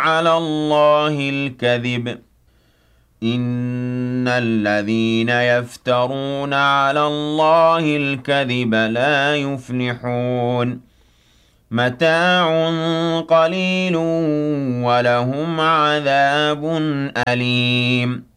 على الله الكذب إن الذين يفترون على الله الكذب لا يفلحون متاع قليل ولهم عذاب أليم